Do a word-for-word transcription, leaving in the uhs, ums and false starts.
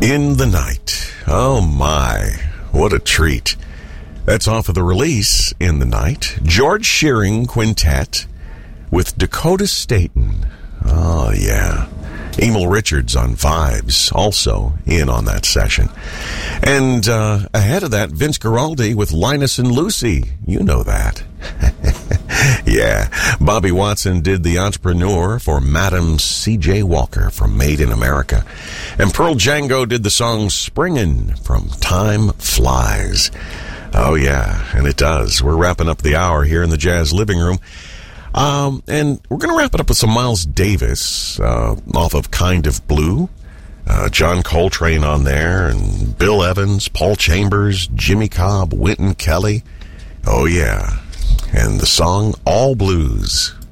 In the Night. Oh my, what a treat. That's off of the release, In the Night. George Shearing Quintet with Dakota Staton. Oh yeah. Emil Richards on vibes, also in on that session. And uh, ahead of that, Vince Guaraldi with Linus and Lucy. You know that. Yeah. Bobby Watson did The Entrepreneur for Madam C J Walker from Made in America. And Pearl Django did the song Springin' from Time Flies. Oh, yeah, and it does. We're wrapping up the hour here in the Jazz Living Room. Um, and we're going to wrap it up with some Miles Davis uh, off of Kind of Blue. Uh, John Coltrane on there, and Bill Evans, Paul Chambers, Jimmy Cobb, Wynton Kelly. Oh, yeah. And the song All Blues.